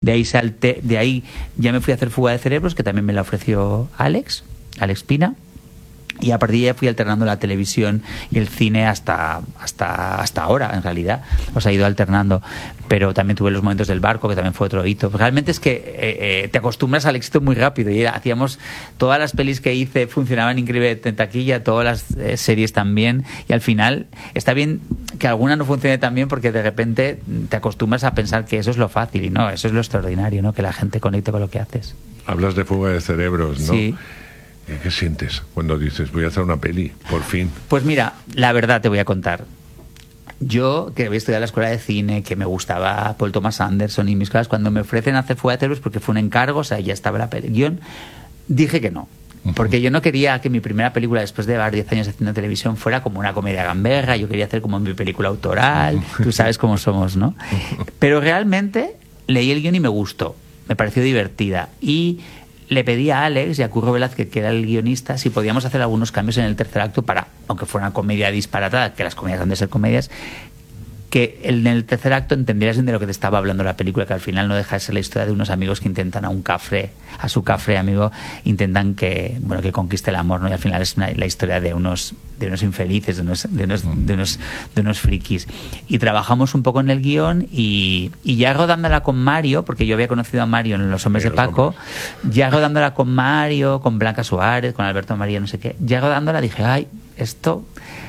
De ahí ya me fui a hacer Fuga de Cerebros, que también me la ofreció Alex Pina. Y a partir de ahí fui alternando la televisión y el cine hasta ahora, en realidad. Os ha ido alternando. Pero también tuve los momentos del barco, que también fue otro hito. Realmente es que te acostumbras al éxito muy rápido. Y hacíamos todas las pelis que hice, funcionaban increíble en taquilla, todas las series también. Y al final está bien que alguna no funcione tan bien, porque de repente te acostumbras a pensar que eso es lo fácil. Y no, eso es lo extraordinario, ¿no? Que la gente conecte con lo que haces. Hablas de Fuga de Cerebros, ¿no? Sí. ¿Qué sientes cuando dices, voy a hacer una peli, por fin? Pues mira, la verdad te voy a contar. Yo, que había estudiado en la escuela de cine, que me gustaba Paul Thomas Anderson y mis cosas, cuando me ofrecen hacer Fuga de Cerebros, porque fue un encargo, o sea, ya estaba la guión, dije que no. Porque yo no quería que mi primera película, después de llevar 10 años haciendo televisión, fuera como una comedia gamberra. Yo quería hacer como mi película autoral. Tú sabes cómo somos, ¿no? Pero realmente leí el guión y me gustó. Me pareció divertida. Y le pedí a Alex y a Curro Velázquez, que era el guionista, si podíamos hacer algunos cambios en el tercer acto para, aunque fuera una comedia disparatada, que las comedias han de ser comedias, que en el tercer acto entendieras bien de lo que te estaba hablando la película, que al final no deja de ser la historia de unos amigos que intentan a su café amigo, intentan que conquiste el amor, ¿no? Y al final es la historia de unos infelices, de unos frikis. Y trabajamos un poco en el guión y ya rodándola con Mario, porque yo había conocido a Mario en Los Hombres de Paco, ya rodándola con Mario, con Blanca Suárez, con Alberto María, no sé qué, ya rodándola dije, ay, esto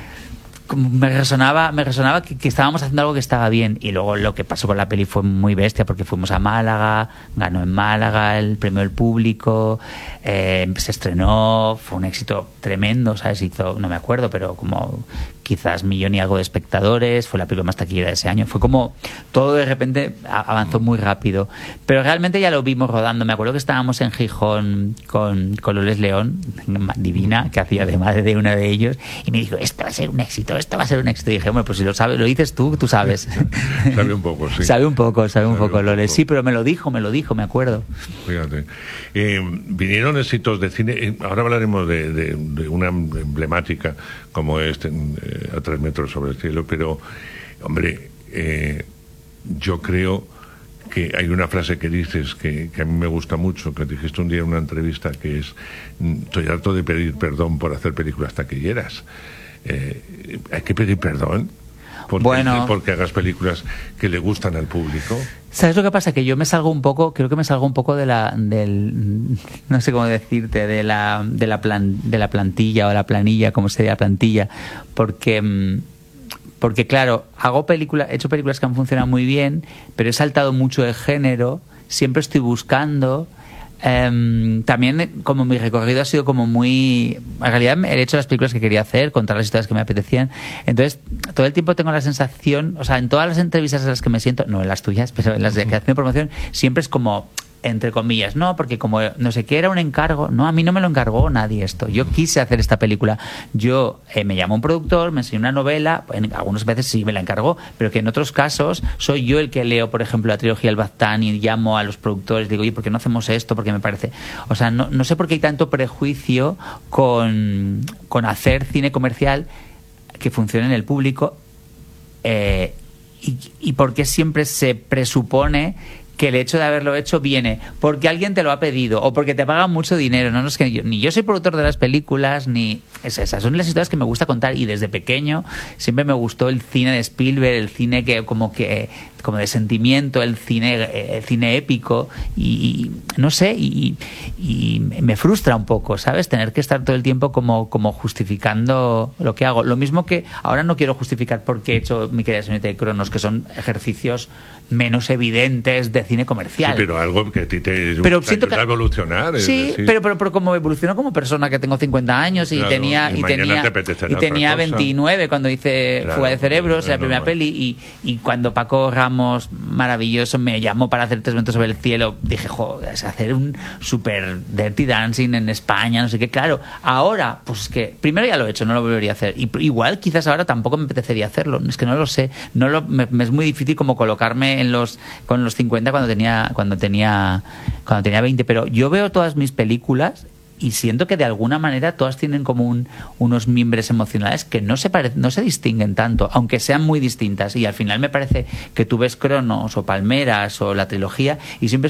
me resonaba que estábamos haciendo algo que estaba bien. Y luego lo que pasó con la peli fue muy bestia, porque fuimos a Málaga, ganó en Málaga el premio del público, se estrenó, fue un éxito tremendo, ¿sabes? Hizo, no me acuerdo, pero como quizás 1,000,000 y algo de espectadores, fue la película más taquillera de ese año. Fue como todo de repente avanzó muy rápido, pero realmente ya lo vimos rodando. Me acuerdo que estábamos en Gijón con Loles León, divina, que hacía de madre de uno de ellos, y me dijo, esto va a ser un éxito. Y dije, bueno, pues si lo sabes, lo dices tú sabes. Sabe un poco, sí. Sabe un poco, Loles. Sí, pero me lo dijo, me acuerdo. Fíjate. Vinieron éxitos de cine. Ahora hablaremos de una emblemática como es A 3 metros sobre el cielo, pero, hombre, yo creo que hay una frase que dices que a mí me gusta mucho, que dijiste un día en una entrevista, que es: estoy harto de pedir perdón por hacer películas taquilleras. Hay que pedir perdón porque hagas películas que le gustan al público. ¿Sabes lo que pasa? Que yo creo que me salgo un poco no sé cómo decirte, de la plantilla o la planilla, como sería la plantilla, porque claro, he hecho películas que han funcionado muy bien, pero he saltado mucho de género, siempre estoy buscando. También como mi recorrido ha sido como muy, en realidad he hecho las películas que quería hacer, contar las historias que me apetecían, entonces todo el tiempo tengo la sensación, o sea, en todas las entrevistas en las que me siento, no en las tuyas, pero en las de creación y promoción, siempre es como, entre comillas, no, porque como no sé qué era un encargo, no, a mí no me lo encargó nadie esto, yo quise hacer esta película, yo me llamó un productor, me enseñó una novela, algunas veces sí me la encargó, pero que en otros casos soy yo el que leo, por ejemplo, la trilogía El Baztán y llamo a los productores, digo, oye, ¿por qué no hacemos esto? Porque me parece, o sea, no sé por qué hay tanto prejuicio con hacer cine comercial que funcione en el público, y por qué siempre se presupone que el hecho de haberlo hecho viene porque alguien te lo ha pedido o porque te pagan mucho dinero. No es que ni yo soy productor de las películas, ni esas son las historias que me gusta contar, y desde pequeño siempre me gustó el cine de Spielberg, el cine como de sentimiento, el cine épico, y no sé, y me frustra un poco, ¿sabes? Tener que estar todo el tiempo como justificando lo que hago. Lo mismo que ahora no quiero justificar por qué he hecho Mi querida señorita de Cronos, que son ejercicios menos evidentes de cine comercial. Sí, pero algo que a ti te ayuda a evolucionar. Sí, pero como evolucionó como persona, que tengo 50 años y claro, tenía 29 cuando hice Fuga de Cerebros, la primera peli, y cuando Paco Ramos, maravilloso, me llamó para hacer 3 metros sobre el cielo, dije, joder, hacer un super Dirty Dancing en España, no sé qué. Claro, ahora, pues que primero ya lo he hecho, no lo volvería a hacer. Y igual quizás ahora tampoco me apetecería hacerlo, es que no lo sé. Me es muy difícil como colocarme con los 50 cuando tenía 20, pero yo veo todas mis películas y siento que de alguna manera todas tienen como unos mimbres emocionales que no se distinguen tanto, aunque sean muy distintas, y al final me parece que tú ves Cronos o Palmeras o la trilogía y siempre